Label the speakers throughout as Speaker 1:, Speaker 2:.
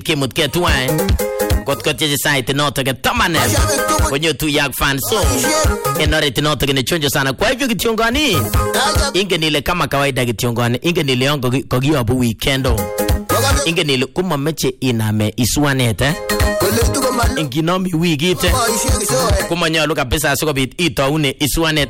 Speaker 1: kimut ke tuan got got je site noto ke tamane konyo tu yak fan so enore tinoto ke chonjo sana kwa hivyo kitiongani ingenile kama kawaida kitiongani ingenile yongo kogiwabu weekendo ingenile kuma meche iname iswanete inginomi wigite kuma nyalo kabisa asikobit itaune iswanet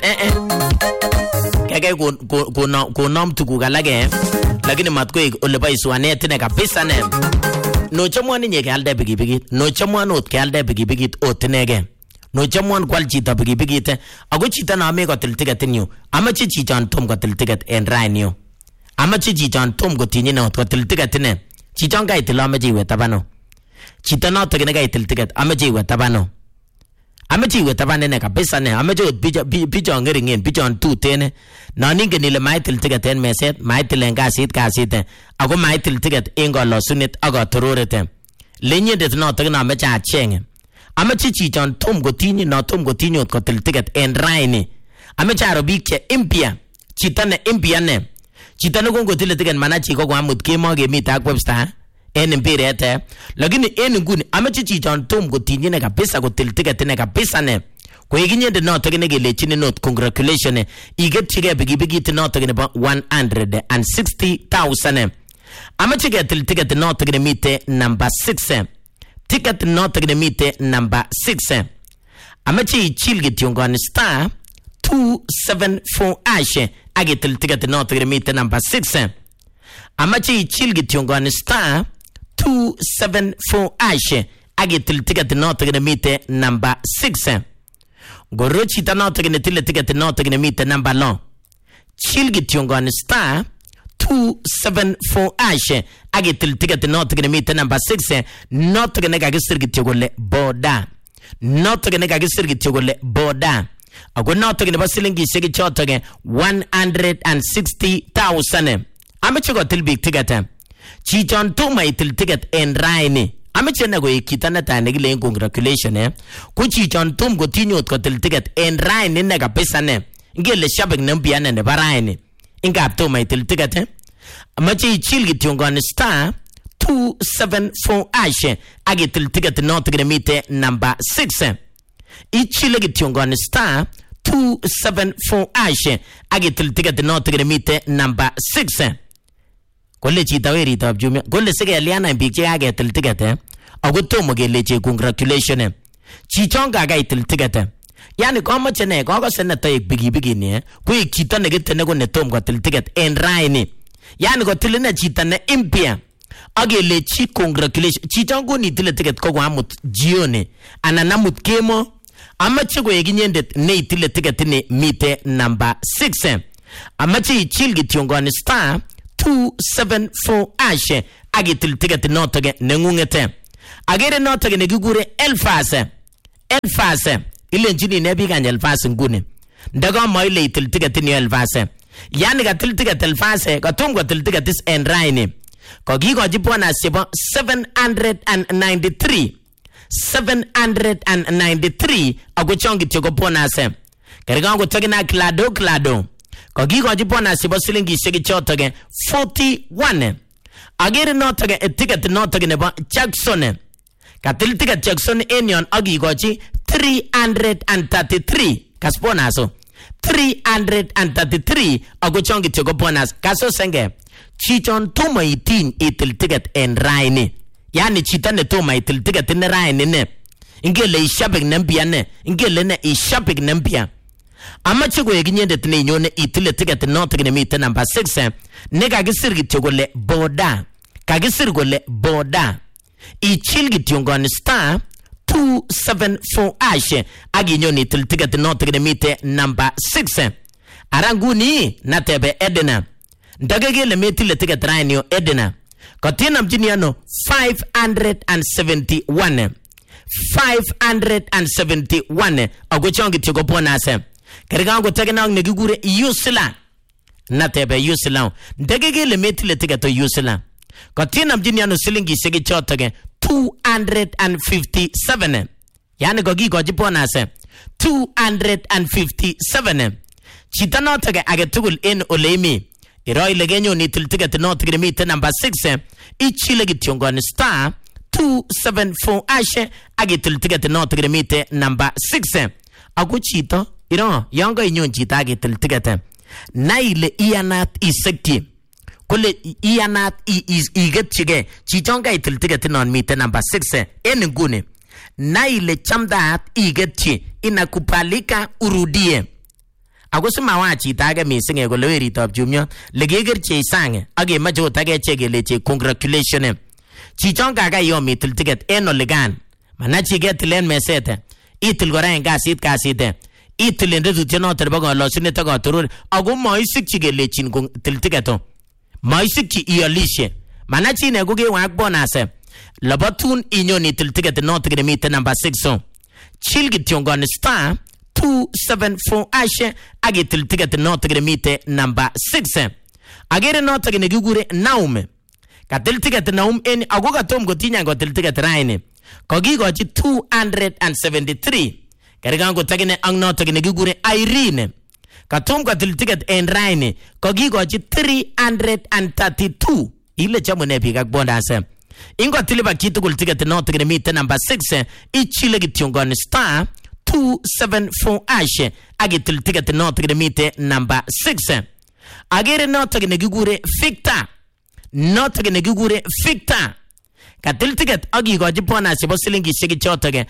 Speaker 1: kage konom tuguk alage lakini matkoik ole ba iswanet ne kabisa ne no chamwani nye kalde bigibigit no chamwan ot kalde bigibigit ot nege no chamwan kwal chito bigibigit ago chito na ame kotil ticket nyu amache chichon tom kotil ticket en rainyo amache chichon tom kotinye no kotil ticket ne chichon kaitil amache iwe tabano chito noto kene kaitil ticket amache iwe tabano amache iwe tabane ne kabisa ne amache ot bichon ngeringen bichon tutene na ningen ile maitil ticket en meset maitil en kasit ago maitil ticket en golosunet agotororete lenyendet noto kene amache achenge amache chichon tom kotinye no tom kotinye ot kotil ticket en raini amache aro biik che impia chito ne impia ne chito ne kongotil ticket manachi ko kwamut kemo kemite ak Webster en mpiret lakini en nguni amache chichon tom kotinye ne kabisa kotil ticket ne kabisa ne koiginyende noto kene kelechini not congratulations igetchige bigibigit noto kene ba 160,000 amache ketil ticket noto kene mite number 6 ticket noto kene mite number 6 amache ichil kitiongon star 274 ash agetil ticket noto kene mite number 6 amache ichil kitiongon star 274 ash agetil ticket noto kene mite number 6 goro chita noto kene tile ticket noto kene mite number lo chil kitiongon star 274 ash agetil ticket noto kene mite number 6 noto kene kagisir kitiyogole boda noto kene kagisir kitiyogole boda ago noto kene basilingi shegi choto ke 160,000 amache kotil big ticket chichon tuma itil ticket en raini amache na go ikitana tane gile congratulations ku chichon tum go tinyot kotil ticket en raini ne kabisa ne ngele shabik nambia ne baraini ingap tuma itil ticket amache ichil kitiongon star 274 ash agetil ticket not gonna meet number 6 ichil kitiongon star 274 ash agetil ticket not gonna meet number 6 kolle chita weri tab jumia kolle sege liana big che agetil ticket ago tomo geleche congratulations chichonga gaitil ticket yani koma chene gogo sene to bigi ne ku chita ne getene go ne tom gotil ticket en raini yani go tilene chita ne impia agelechi congratulations chichongo ni tile ticket ko amut jione ananamut kemo amache go yeginyendet ne itile ticket ne mite number 6 amache ichil gitiongon star 274 ash agetil ticket notoge nengungete agere notoge ne gigure elfase ile njini ne biganye elfase ngune ndaga maile itil ticket ni elfase yani gatil ticket elfase gatongo til ticket is en raini ko gigo jipona sebo 793 ago chongi tigo pona se kariga go tagina clado ko gigo jipona sebo silingi shegi chotoge 41 agere notoge ticket notoge ne ba Jackson katil ticket Jackson enion agigo chi 333 kaspona so 333 ago chongi tigo bonus kaso senge chichon tuma itin itil ticket en raini yani chitane tuma itil ticket en raini ne ingele ishabik nambia ne ingele ne ishabik nambia amache go yeginyende tne nyone itil ticket not gonna meet number 6 ne kagisir gitogole boda kagisir gole boda ichil gitiongon star 274 ash aginyoni itil ticket not gonna meet number 6 aranguni natebe edena ndagegele metile ticket rainio edena katina mjiniano 571 agochongi tigo bonase kerigango tegena ngigure yusla natebe yusla ndagegele metile ticket yusla katina mjiniano silingi segi chotoge 257 yani gogi goji bonase 257 chitano tage agetugul en olemi iroi legenyo ni til ticket not gonna meet number 6 ichile gitiongon star 274 ashe agitil ticket noto gine mite number 6 ako chito iro yongo inyon chito agitil ticket naile iyanat isekti kole iyanat igetchige chichonga itil ticket non mite number 6 en ngune naile chamdaat igetchi inakubalika urudie ako simawa chito age mising kole weritab chumyo legegerche sange age mache otageche keleche congratulations chichonga ga yo mitil ticket en oligan manachi getilen mesete itil kora en kasit itil ndetutyo noto nebo kolosune to koturur ako maisikchi kelechin til ticket maisikchi iolishe manachi ne ko kewak bonus labatun inyon itil ticket noto gine mite number 6 chill kityongon star 274 ashe agitil ticket noto gine mite number 6 agere noto gine gigure naume katil ticket naum en ako katom kotinya kotil ticket raini kogigochi 273 kergan ko tagine ang noto gine gigure Irene katom kotil ticket en raini kogigochi 332 ile chamune biik ak bondas ingo tiliba kitu ticket noto gine mite number 6 ichile kityongon star 274 ashe agitil ticket noto gine mite number 6 agere noto gine gigure Victor noto gine gigure Victor katil ticket agigochi bonus chebo silingishek chotoge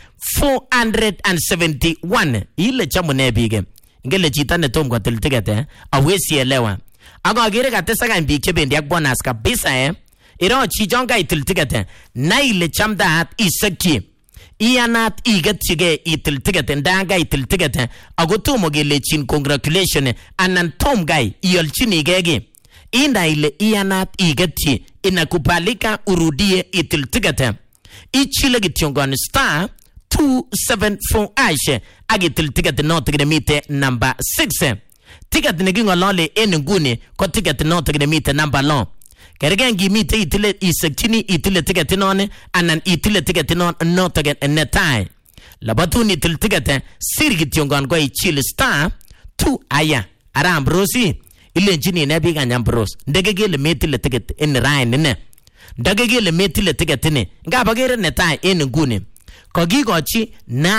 Speaker 1: 471 ile chamune biik ngele chito ne tom kotil ticket awesi elewa agagere katesaka biik chebendi ak bonus kabisa iro chichonga itil ticket naile chamdaat isekchi iyanat igetchige itil ticket ndanga itil ticket agotomo gelechin congratulations anan tom guy iolchinigege inda ile iyanat igetchi inakubalika urudie itil ticket ichile kityongon star 274 ashe agitil ticket noto gine mite number 6 ticket negingolole en nguni ko ticket noto gine mite number 1 kergen gimite itile isekchini itile ticket non anan itile ticket non noto gine netai labatuni itil ticket sir kityongon ko ichile star 2 aya aram brosi ile njini ne biga nyambros ndegegele metile ticket en rain ne ndegegele metile ticket ne ngabagere netai en nguni kogigochi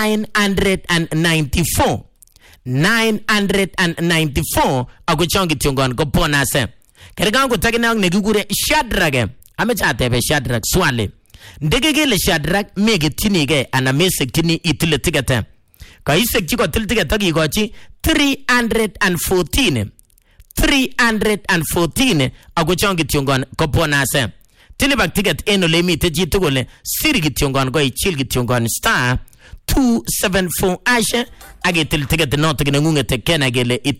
Speaker 1: 994 agochongi tiongon ko bonase kergan ko tagina ne gigure Shadrack amechatebe Shadrack swale ndegegele Shadrack megetinige ana mesektini itile ticket ka isekchi ko til ticket agigochi 314 agochongi tiongon ko bonase tilibak ticket eno le mite jitugole siri kityongon go ichil kityongon star 274 ashe agetil ticket noto gine ngungete kena gele